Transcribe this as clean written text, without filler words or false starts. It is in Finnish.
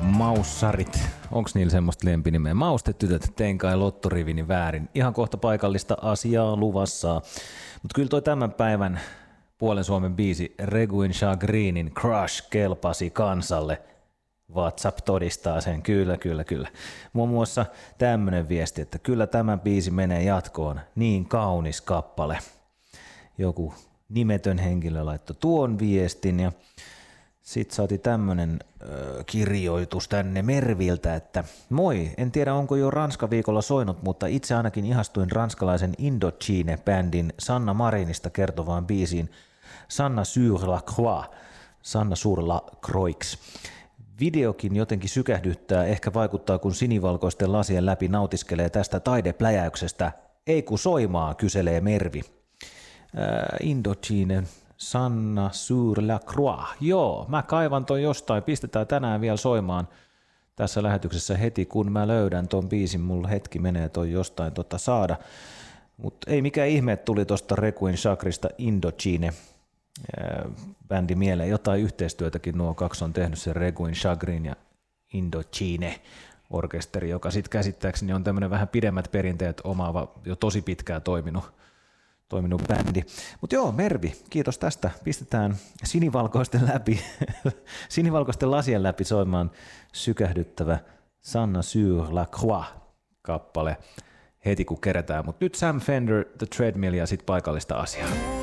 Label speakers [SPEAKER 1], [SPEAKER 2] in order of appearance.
[SPEAKER 1] Maussarit, onks niillä semmoista lempinimeä? Maustetytöt, tein kai lottorivini väärin. Ihan kohta paikallista asiaa luvassa. Mutta kyllä toi tämän päivän puolen Suomen biisi Reguin Chagrinin Crush kelpasi kansalle. WhatsApp todistaa sen, kyllä. Muun muassa tämmönen viesti, että kyllä tämä biisi menee jatkoon, niin kaunis kappale. Joku nimetön henkilö laittoi tuon viestin ja sitten saatiin tämmönen kirjoitus tänne Merviltä, että moi, en tiedä onko jo Ranska viikolla soinut, mutta itse ainakin ihastuin ranskalaisen Indochine-bändin Sanna Marinista kertovaan biisiin Sanna sur la croix, Sanna sur la croix. Videokin jotenkin sykähdyttää, ehkä vaikuttaa kun sinivalkoisten lasien läpi nautiskelee tästä taidepläjäyksestä. Ei kun soimaa, kyselee Mervi. Indochine, Sanna sur la croix. Joo, mä kaivan ton jostain, pistetään tänään vielä soimaan tässä lähetyksessä heti, kun mä löydän ton biisin, mulla hetki menee toi jostain saada. Mutta ei mikään ihme, että tuli tosta Requiem Chagrista Indochine bändi mieleen. Jotain yhteistyötäkin nuo kaksi on tehnyt, se Requiem Chagrin ja Indochine orkesteri, joka sitten käsittääkseni on tämmöinen vähän pidemmät perinteet omaava, jo tosi pitkään toiminut bändi. Mutta joo, Mervi, kiitos tästä. Pistetään sinivalkoisten lasien läpi soimaan sykähdyttävä Sanna sur la croix -kappale heti kun kerätään. Mutta nyt Sam Fender, The Treadmill ja sitten paikallista asiaa.